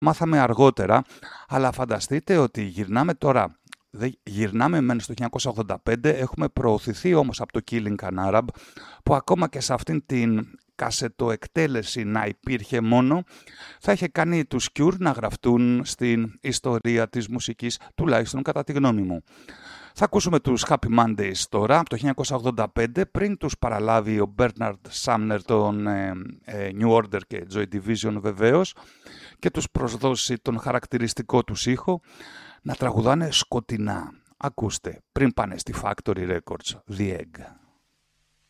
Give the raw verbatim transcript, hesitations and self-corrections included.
μάθαμε αργότερα, αλλά φανταστείτε ότι γυρνάμε τώρα, γυρνάμε μεν στο χίλια εννιακόσια ογδόντα πέντε, έχουμε προωθηθεί όμως από το Killing an Arab, που ακόμα και σε αυτήν την κασετοεκτέλεση να υπήρχε μόνο, θα είχε κάνει τους Cure να γραφτούν στην ιστορία της μουσικής, τουλάχιστον κατά τη γνώμη μου. Θα ακούσουμε τους Happy Mondays τώρα, από το χίλια εννιακόσια ογδόντα πέντε, πριν τους παραλάβει ο Bernard Sumner των ε, ε, New Order και Joy Division βεβαίως, και τους προσδώσει τον χαρακτηριστικό τους ήχο να τραγουδάνε σκοτεινά. Ακούστε, πριν πάνε στη Factory Records, The Egg.